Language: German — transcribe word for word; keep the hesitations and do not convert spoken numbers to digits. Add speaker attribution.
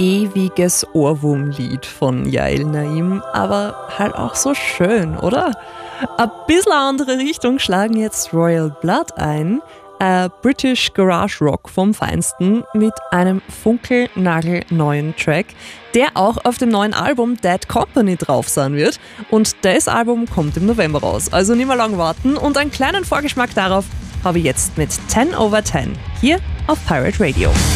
Speaker 1: ewiges Ohrwurmlied von Yael Naim, aber halt auch so schön, oder? Ein bisschen andere Richtung schlagen jetzt Royal Blood ein. Äh, British Garage Rock vom Feinsten mit einem funkelnagelneuen Track, der auch auf dem neuen Album Dead Company drauf sein wird. Und das Album kommt im November raus, also nicht mehr lang warten. Und einen kleinen Vorgeschmack darauf habe ich jetzt mit ten over ten hier auf Pirate Radio.